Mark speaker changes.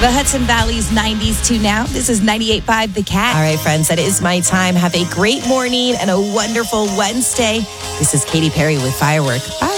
Speaker 1: The Hudson Valley's 90s to now. This is 98.5 The Cat.
Speaker 2: All right, friends, that is my time. Have a great morning and a wonderful Wednesday. This is Katy Perry with Firework. Bye.